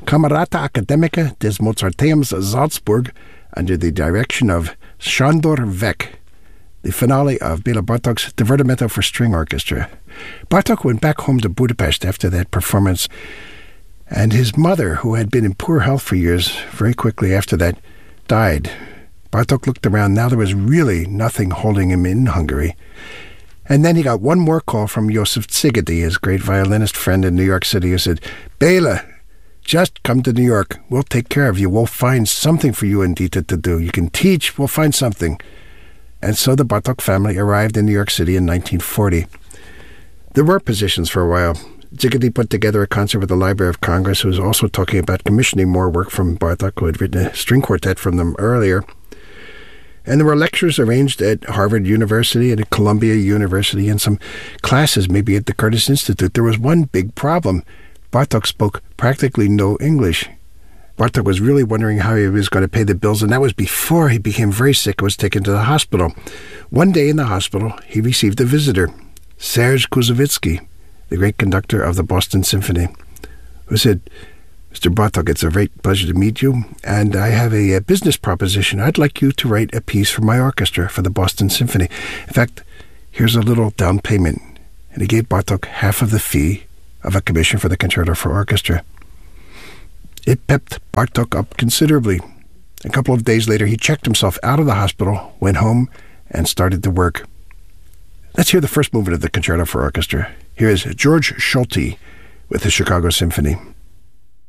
Camerata Academica des Mozarteums Salzburg under the direction of Sándor Vek, the finale of Béla Bartók's Divertimento for String Orchestra. Bartók went back home to Budapest after that performance, and his mother, who had been in poor health for years, very quickly after that, died. Bartók looked around. Now there was really nothing holding him in Hungary. And then he got one more call from Joseph Szigeti, his great violinist friend in New York City, who said, "Béla, just come to New York. We'll take care of you. We'll find something for you and Dita to do. You can teach. We'll find something." And so the Bartók family arrived in New York City in 1940. There were positions for a while. Szigeti put together a concert with the Library of Congress, who was also talking about commissioning more work from Bartók, who had written a string quartet from them earlier. And there were lectures arranged at Harvard University and at Columbia University and some classes maybe at the Curtis Institute. There was one big problem. Bartók spoke practically no English. Bartók was really wondering how he was going to pay the bills, and that was before he became very sick and was taken to the hospital. One day in the hospital, he received a visitor, Serge Koussevitzky, the great conductor of the Boston Symphony, who said, "Mr. Bartók, it's a great pleasure to meet you, and I have a business proposition. I'd like you to write a piece for my orchestra for the Boston Symphony. In fact, here's a little down payment." And he gave Bartók half of the fee of a commission for the Concerto for Orchestra. It pepped Bartók up considerably. A couple of days later, he checked himself out of the hospital, went home, and started to work. Let's hear the first movement of the Concerto for Orchestra. Here is George Solti with the Chicago Symphony.